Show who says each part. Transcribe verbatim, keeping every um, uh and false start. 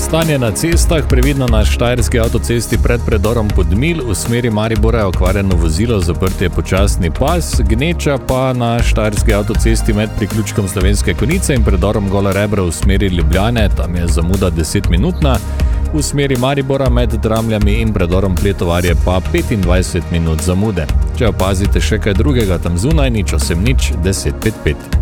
Speaker 1: Stanje na cestah, previdno na štajerski avtocesti pred predorom Podmilj, v smeri Maribora je okvarjeno vozilo, zaprt je počasni pas, gneča pa na štajerski avtocesti med priključkom Slovenske Konjice in predorom Gola Rebra v smeri Ljubljane, tam je zamuda desetminutna, v smeri Maribora med Dramljami in predorom Pletovarje pa petindvajset minut zamude. Če opazite še kaj drugega tam zunaj, nič osem nič deset pet pet.